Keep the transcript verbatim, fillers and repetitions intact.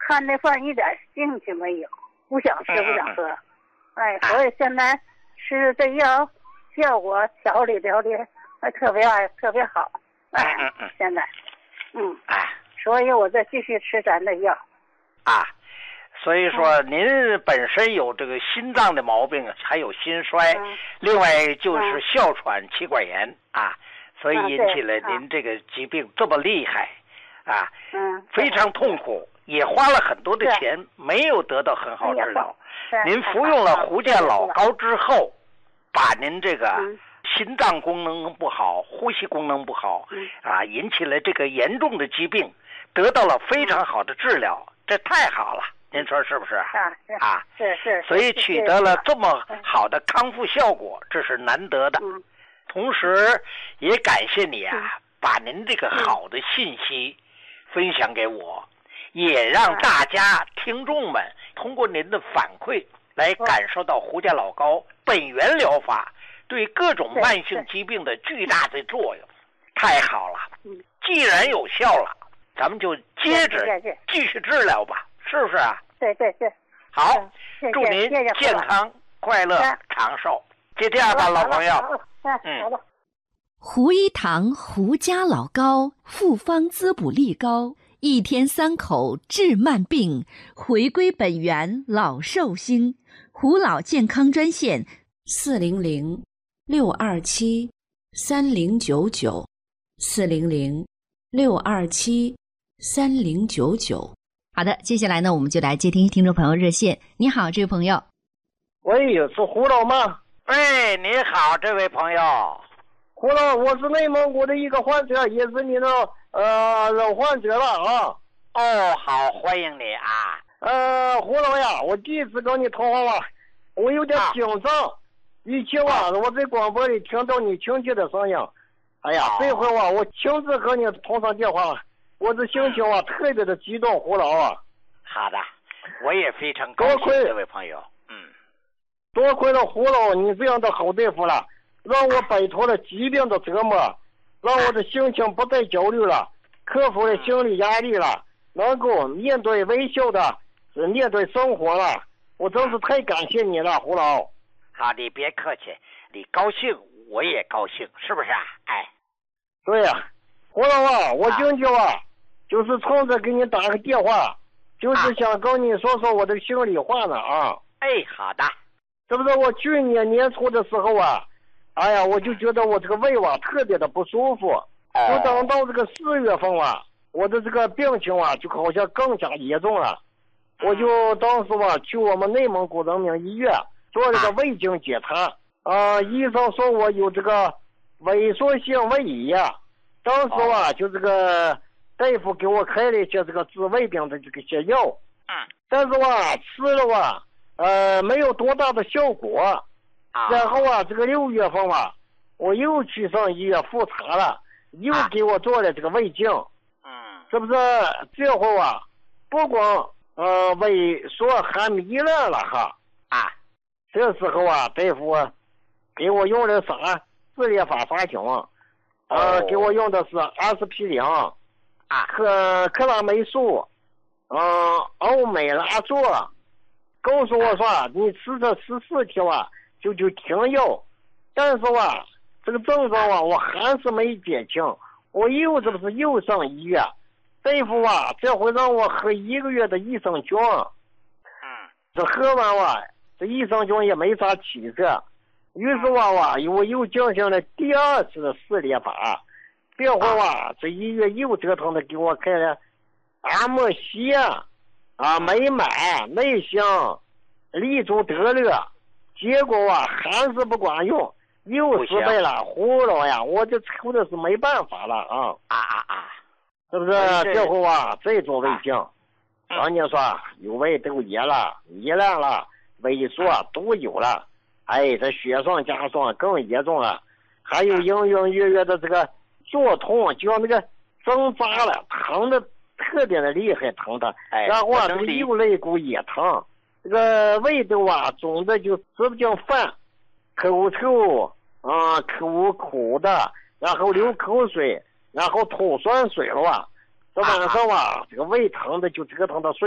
看那饭一点兴趣没有，不想吃不想喝。哎，所以现在吃这药效果调理调理还特别爱特别好。哎，现在，嗯， 哎， 所以我再继续吃咱的药。 啊，所以说您本身有这个心脏的毛病，还有心衰， 嗯、 另外就是哮喘、气管炎啊，所以引起了啊您这个疾病这么厉害啊， 嗯， 非常痛苦，也花了很多的钱，没有得到很好治疗。您服用了胡健老膏之后，把您这个心脏功能不好、呼吸功能不好啊，引起了这个严重的疾病，得到了非常好的治疗，这太好了，您说是不是？ 啊，是啊， 是是， 所以取得了这么好的康复效果，这是难得的。同时，也感谢你啊，把您这个好的信息分享给我。也让大家听众们通过您的反馈来感受到胡健老膏本源疗法对各种慢性疾病的巨大的作用。太好了，既然有效了，咱们就接着继续治疗吧，是不是啊？ 对对对。 好，祝您健康快乐长寿。就这样吧，老朋友。 嗯，好的。 胡一堂胡家老膏复方滋补力高，一天三口治慢病，回归本源老寿星。胡老健康专线四零零六二七三零九九，四零零六二七三零九九。 好的，接下来呢，我们就来接听听众朋友热线。你好，这位朋友。 喂，是胡老吗？ 哎，你好，这位朋友。 胡老，我是内蒙古的一个患者，也是你的呃老患者了啊。 哦，好，欢迎你啊。 呃，胡老呀，我第一次跟你通话吧，我有点紧张。啊、以前啊，我在广播里听到你亲切的声音，哎呀，这回啊，我亲自和你通上电话了，我这心情啊特别的激动，胡老啊。 好的，我也非常高兴，这位朋友。嗯， 多亏了胡老你这样的好大夫了。让我摆脱了疾病的折磨，让我的心情不再焦虑了，克服了心理压力了，能够面对微笑的面对生活了。我真是太感谢你了，胡老。 好，你别客气，你高兴我也高兴，是不是啊？哎， 对呀、啊，胡老啊，我今天啊，就是冲着给你打个电话，就是想跟你说说我的心里话呢啊。 哎，好的。 这不是我去年年初的时候啊。哎呀，我就觉得我这个胃啊特别的不舒服，就等到这个四月份啊，我的这个病情啊就好像更加严重了。我就当时啊去我们内蒙古人民医院做了个胃镜检查，啊、呃，医生说我有这个萎缩性胃炎呀。当时啊就这个大夫给我开了一些这个治胃病的这个些药，但是啊吃了啊呃没有多大的效果。然后啊，这个六月份啊，我又去上医院复查了，又给我做了这个胃镜，嗯，是不是？这会啊，不光呃萎缩还糜烂了哈啊！这时候啊，大夫啊给我用的啥治疗法啥情况？呃，给我用的是阿司匹林啊，克克拉霉素，嗯、呃，欧美拉唑，告诉我说你吃这十四天啊。就就停药，但是啊，这个症状啊，我还是没减轻。我又这不是又上医院，大夫啊，这回让我喝一个月的益生菌。嗯，这喝完啊，这益生菌也没啥起色。于是啊，啊，我又进行了第二次的试疗法。这会啊，这医院又折腾的给我开了阿莫西啊、啊美满、内香、利珠德乐。结果啊，还是不管用，又失败了。胡老呀，我这抽的是没办法了啊啊啊啊！ 是不是？这会啊，再做胃镜，人家说有胃窦炎了、糜烂了、萎缩都有了。哎，这雪上加霜更严重了，还有隐隐约约的这个作痛，就像那个针扎了，疼的特别的厉害，疼的。然后啊，这个右肋骨也疼。这个胃窦啊，肿的就吃不进饭，口臭啊、呃，口苦的，然后流口水，然后吐酸水了啊。这晚上啊，这个胃疼的就折腾到睡。